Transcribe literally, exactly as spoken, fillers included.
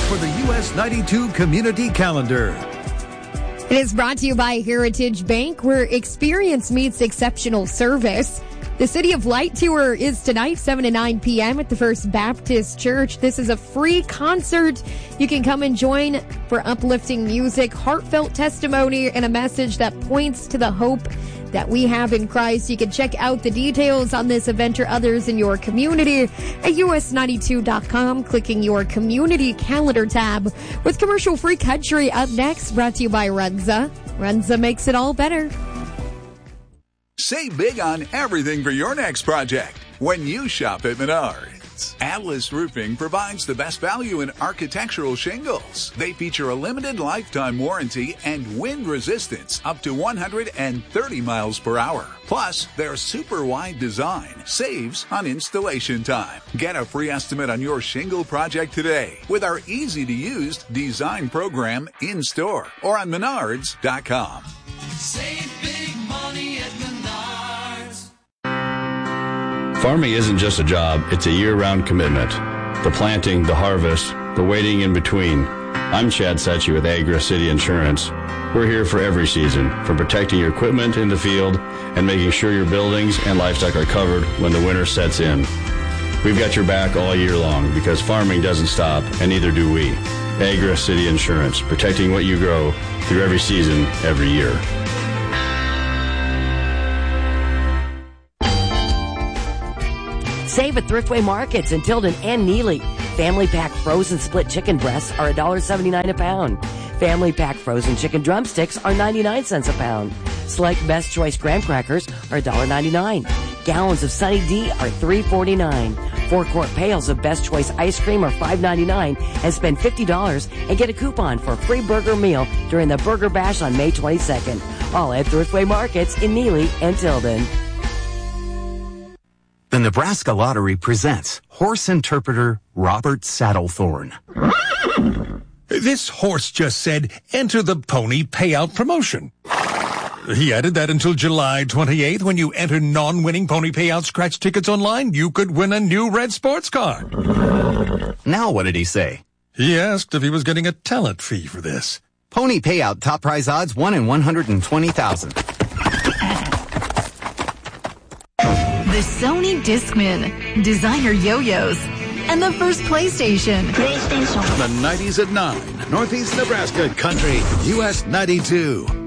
for the U S ninety-two Community Calendar. It is brought to you by Heritage Bank, where experience meets exceptional service. The City of Light Tour is tonight, seven to nine p.m. at the First Baptist Church. This is a free concert. You can come and join for uplifting music, heartfelt testimony, and a message that points to the hope that we have in Christ. You can check out the details on this event or others in your community at U S ninety-two dot com, clicking your community calendar tab. With Commercial Free Country up next, brought to you by Runza. Runza makes it all better. Save big on everything for your next project when you shop at Menards. Atlas Roofing provides the best value in architectural shingles. They feature a limited lifetime warranty and wind resistance up to one hundred thirty miles per hour. Plus, their super wide design saves on installation time. Get a free estimate on your shingle project today with our easy-to-use design program in-store or on menards dot com. Save big money at Menards. Farming isn't just a job, it's a year-round commitment. The planting, the harvest, the waiting in between. I'm Chad Setchy with Agra City Insurance. We're here for every season, from protecting your equipment in the field and making sure your buildings and livestock are covered when the winter sets in. We've got your back all year long because farming doesn't stop, and neither do we. Agra City Insurance, protecting what you grow through every season, every year. Save at Thriftway Markets in Tilden and Neely. Family pack frozen split chicken breasts are one dollar seventy-nine a pound. Family pack frozen chicken drumsticks are ninety-nine cents a pound. Select Best Choice graham crackers are one dollar ninety-nine. Gallons of Sunny D are three forty-nine. Four-quart pails of Best Choice ice cream are five ninety-nine, and spend fifty dollars and get a coupon for a free burger meal during the Burger Bash on May twenty-second. All at Thriftway Markets in Neely and Tilden. The Nebraska Lottery presents horse interpreter Robert Saddlethorn. This horse just said, enter the pony payout promotion. He added that until July twenty-eighth, when you enter non-winning pony payout scratch tickets online, you could win a new red sports car. Now what did he say? He asked if he was getting a talent fee for this. Pony payout top prize odds one in one hundred twenty thousand. The Sony Discman, designer yo-yos, and the first PlayStation. PlayStation. The nineties at nine, Northeast Nebraska Country, U S ninety-two.